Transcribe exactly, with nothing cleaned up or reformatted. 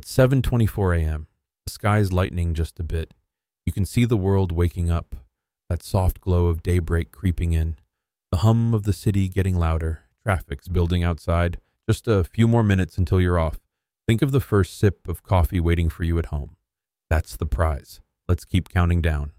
It's seven twenty-four a.m. The sky's lightening just a bit. You can see the world waking up, that soft glow of daybreak creeping in, the hum of the city getting louder, traffic's building outside. Just a few more minutes until you're off. Think of the first sip of coffee waiting for you at home. That's the prize. Let's keep counting down.